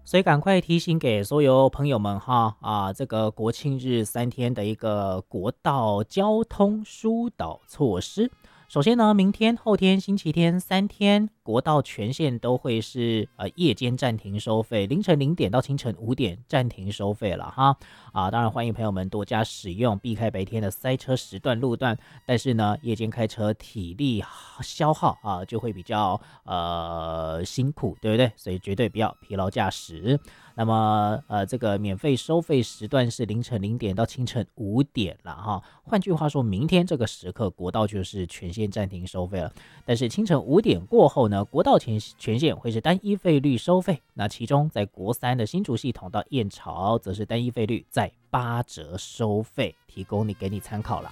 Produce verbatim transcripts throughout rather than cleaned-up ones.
所以赶快提醒给所有朋友们哈啊，这个国庆日三天的一个国道交通疏导措施。首先呢，明天、后天、星期天三天，国道全线都会是呃夜间暂停收费，凌晨零点到清晨五点暂停收费了哈啊！当然欢迎朋友们多加使用，避开白天的塞车时段路段。但是呢，夜间开车体力消耗啊就会比较呃辛苦，对不对？所以绝对不要疲劳驾驶。那么呃，这个免费收费时段是凌晨零点到清晨五点了哈。换句话说，明天这个时刻国道就是全线暂停收费了。但是清晨五点过后呢，国道全全线会是单一费率收费。那其中在国三的新竹系统到燕巢，则是单一费率在八折收费，提供你给你参考了。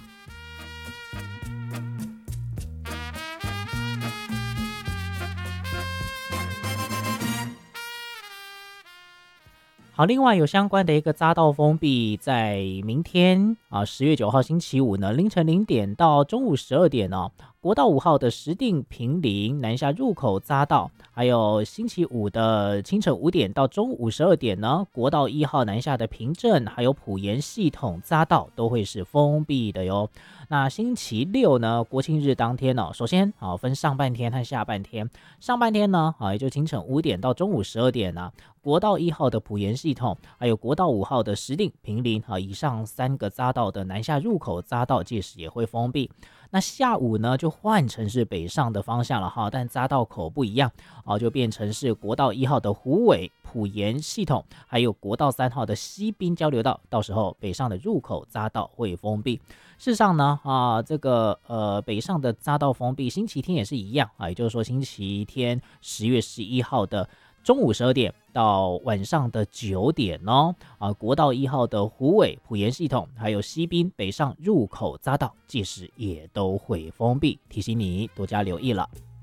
好，另外有相关的一个匝道封闭，在明天啊，十月九号星期五呢，凌晨零点到中午十二点哦，国道五号的石碇平林南下入口匝道，还有星期五的清晨五点到中午十二点呢，国道一号南下的平镇还有埔盐系统匝道都会是封闭的哟。那星期六呢，国庆日当天呢，首先啊分上半天和下半天，上半天呢啊也就清晨五点到中午十二点呢，国道一号的埔盐系统，还有国道五号的石碇平林啊以上三个匝道的南下入口匝道届时也会封闭。那下午呢，就换成是北上的方向了哈，但匝道口不一样哦，就变成是国道一号的虎尾埔盐系统，还有国道三号的西滨交流道，到时候北上的入口匝道会封闭。事实上呢，啊，这个呃北上的匝道封闭，星期天也是一样啊，也就是说星期天十月十一号的中午十二点到晚上的九点哦，啊，国道一号的虎尾埔盐系统，还有西滨北上入口匝道，届时也都会封闭，提醒你多加留意了。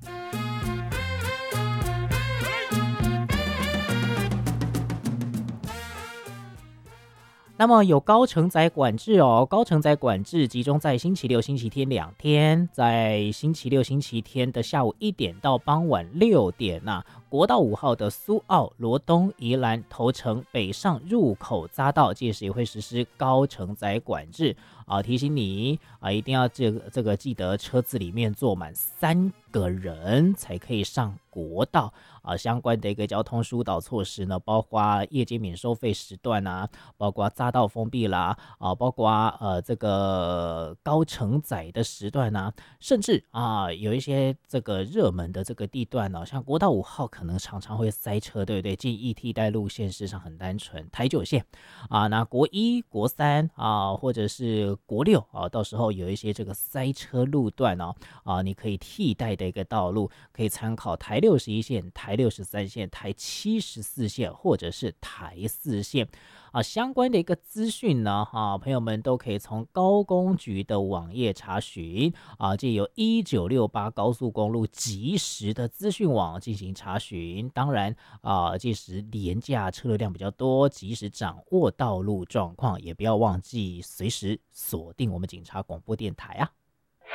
那么有高承载管制哦，高承载管制集中在星期六、星期天两天，在星期六、星期天的下午一点到傍晚六点呐、啊，国道五号的苏澳、罗东、宜兰、头城北上入口匝道，届时也会实施高承载管制啊，提醒你啊，一定要这个这个记得车子里面坐满三个人才可以上国道啊。相关的一个交通疏导措施呢，包括夜间免收费时段啊，包括匝道封闭啦啊，包括呃这个高承载的时段啊，甚至啊有一些这个热门的这个地段呢、啊，像国道五号可能常常会塞车，对不对？建议替代路线事实上很单纯，台九线啊，那国一、国三啊，或者是国六啊，到时候有一些这个塞车路段哦啊，你可以替代的一个道路，可以参考台六十一线、台六十三线、台七十四线或者是台四线啊，相关的一个资讯呢，哈、啊，朋友们都可以从高公局的网页查询啊，借由一九六八高速公路即时的资讯网进行查询。当然啊，届时廉价车流量比较多，及时掌握道路状况，也不要忘记随时锁定我们警察广播电台啊。